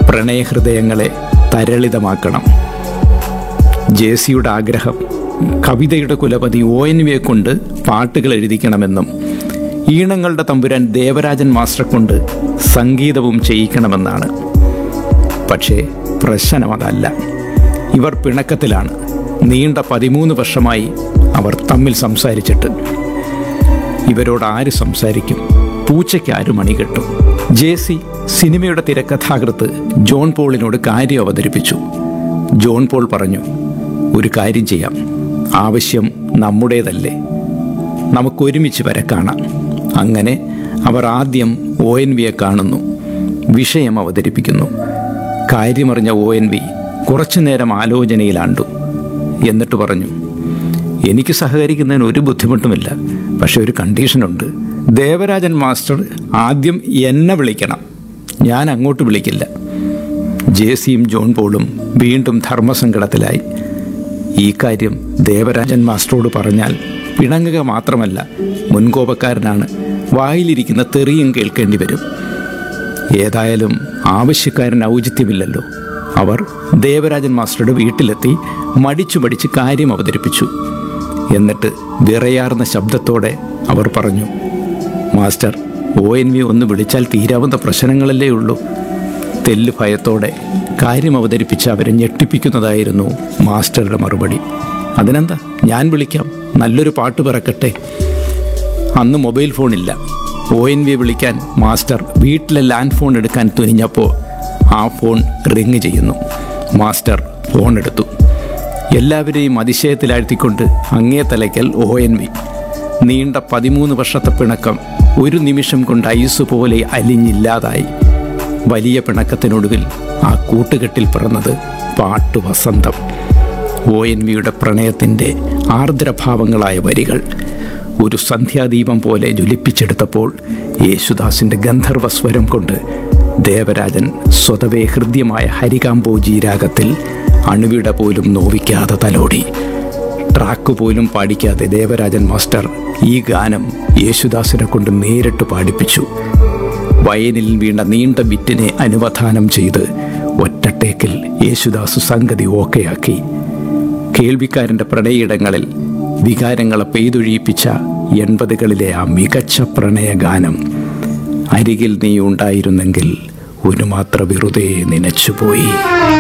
പ്രണയഹൃദയങ്ങളെ തരളിതമാക്കണം. ജേസിയുടെ ആഗ്രഹം കവിതയുടെ കുലപതി ONV കൊണ്ട് പാട്ടുകൾ എഴുതിക്കണമെന്നും ഈണങ്ങളുടെ തമ്പുരാൻ ദേവരാജൻ മാസ്റ്ററെ കൊണ്ട് സംഗീതവും ചെയ്യിക്കണമെന്നാണ്. പക്ഷേ പ്രശ്നം അതല്ല. ഇവർ പിണക്കത്തിലാണ്. നീണ്ട 13 വർഷമായി അവർ തമ്മിൽ സംസാരിച്ചിട്ട്. ഇവരോട് ആര് സംസാരിക്കും? പൂച്ചയ്ക്ക് ആര് മണി കെട്ടും? ജേസി സിനിമയുടെ തിരക്കഥാകൃത്ത് ജോൺ പോളിനോട് കാര്യം അവതരിപ്പിച്ചു. ജോൺ പോൾ പറഞ്ഞു, ഒരു കാര്യം ചെയ്യാം, ആവശ്യം നമ്മുടേതല്ലേ, നമുക്കൊരുമിച്ച് വരെ കാണാം. അങ്ങനെ അവർ ആദ്യം ONV കാണുന്നു, വിഷയം അവതരിപ്പിക്കുന്നു. കാര്യമറിഞ്ഞ ONV കുറച്ചു നേരം ആലോചനയിലാണ്ടു. എന്നിട്ട് പറഞ്ഞു, എനിക്ക് സഹകരിക്കുന്നതിന് ഒരു ബുദ്ധിമുട്ടുമില്ല, പക്ഷെ ഒരു കണ്ടീഷനുണ്ട്. ദേവരാജൻ മാസ്റ്റർ ആദ്യം എന്നെ വിളിക്കണം, ഞാൻ അങ്ങോട്ട് വിളിക്കില്ല. ജേസിയും ജോൺ പോളും വീണ്ടും ധർമ്മസങ്കടത്തിലായി. ഈ കാര്യം ദേവരാജൻ മാസ്റ്ററോട് പറഞ്ഞാൽ പിണങ്ങുക മാത്രമല്ല, മുൻകോപക്കാരനാണ്, വായിലിരിക്കുന്ന തെറിയും കേൾക്കേണ്ടി വരും. ഏതായാലും ആവശ്യക്കാരൻ ഔചിത്യമില്ലല്ലോ. അവർ ദേവരാജൻ മാസ്റ്ററുടെ വീട്ടിലെത്തി മടിച്ചു കാര്യം അവതരിപ്പിച്ചു. എന്നിട്ട് വിറയാർന്ന ശബ്ദത്തോടെ അവർ പറഞ്ഞു, മാസ്റ്റർ, ONV ഒന്ന് വിളിച്ചാൽ തീരാവുന്ന പ്രശ്നങ്ങളല്ലേ ഉള്ളൂ. തെല്ലു ഭയത്തോടെ കാര്യം അവതരിപ്പിച്ച അവരെ ഞെട്ടിപ്പിക്കുന്നതായിരുന്നു മാസ്റ്ററുടെ മറുപടി. അതിനെന്താ, ഞാൻ വിളിക്കാം, നല്ലൊരു പാട്ട് പിറക്കട്ടെ. അന്ന് മൊബൈൽ ഫോണില്ല. ONV വിളിക്കാൻ മാസ്റ്റർ വീട്ടിലെ ലാൻഡ് ഫോൺ എടുക്കാൻ തുനിഞ്ഞപ്പോൾ ആ ഫോൺ റിങ് ചെയ്യുന്നു. മാസ്റ്റർ ഫോൺ എടുത്തു. എല്ലാവരെയും അതിശയത്തിലാഴ്ത്തിക്കൊണ്ട് അങ്ങേ തലയ്ക്കൽ ONV. നീണ്ട 13 വർഷത്തെ പിണക്കം ഒരു നിമിഷം കൊണ്ട് ഐസ് പോലെ അലിഞ്ഞില്ലാതായി. വലിയ പിണക്കത്തിനൊടുവിൽ ആ കൂട്ടുകെട്ടിൽ പിറന്നത് പാട്ടു വസന്തം. ONVയുടെ പ്രണയത്തിൻ്റെ ആർദ്രഭാവങ്ങളായ വരികൾ ഒരു സന്ധ്യാദീപം പോലെ ജ്വലിപ്പിച്ചെടുത്തപ്പോൾ യേശുദാസിൻ്റെ ഗന്ധർവസ്വരം കൊണ്ട് ദേവരാജൻ സ്വതവേ ഹൃദ്യമായ ഹരികാംബോജി രാഗത്തിൽ അണുവിട പോലും നോവിക്കാതെ തലോടി. ട്രാക്ക് പോലും പാടിക്കാതെ ദേവരാജൻ മാസ്റ്റർ ഈ ഗാനം യേശുദാസിനെ കൊണ്ട് നേരിട്ട് പാടിപ്പിച്ചു. വയലിൽ വീണ നീണ്ട ബിറ്റിനെ അനുവധാനം ചെയ്ത് ഒറ്റട്ടേക്കിൽ യേശുദാസ് സംഗതി ഓക്കെയാക്കി. കേൾവിക്കാരൻ്റെ പ്രണയയിടങ്ങളിൽ വികാരങ്ങളെ പെയ്തൊഴിയിപ്പിച്ച 80കളിലെ ആ മികച്ച പ്രണയഗാനം അരികിൽ നീ ഉണ്ടായിരുന്നെങ്കിൽ ഒരു മാത്ര വെറുതെ നനച്ചുപോയി.